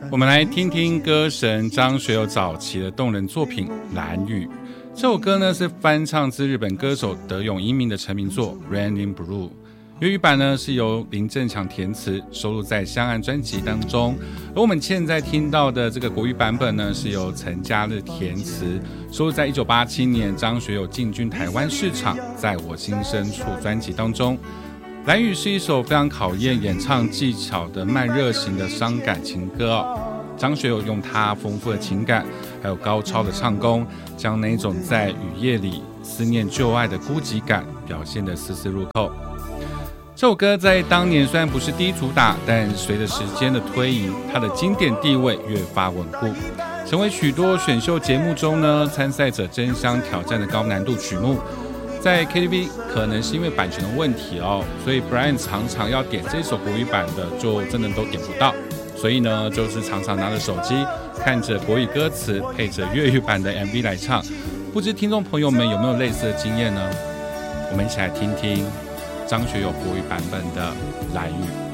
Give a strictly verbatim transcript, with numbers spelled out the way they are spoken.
我们来听听歌神张学友早期的动人作品《蓝雨》。这首歌呢是翻唱自日本歌手德永英明的成名作《Rain in Blue》，粤语版呢是由林振强填词，收录在《香岸》专辑当中。而我们现在听到的这个国语版本呢，是由陈嘉日填词，收录在一九八七年张学友进军台湾市场《在我心深处》专辑当中。蓝雨是一首非常考验演唱技巧的慢热型的伤感情歌哦。张学友用他丰富的情感，还有高超的唱功，将那种在雨夜里思念旧爱的孤寂感表现得丝丝入扣。这首歌在当年虽然不是第一主打，但随着时间的推移，它的经典地位越发稳固，成为许多选秀节目中呢参赛者争相挑战的高难度曲目。在 K T V 可能是因为版权的问题哦，所以 Brian 常常要点这首国语版的，就真的都点不到。所以呢，就是常常拿着手机看着国语歌词，配着粤语版的 M V 来唱。不知听众朋友们有没有类似的经验呢？我们一起来听听张学友国语版本的《蓝雨》。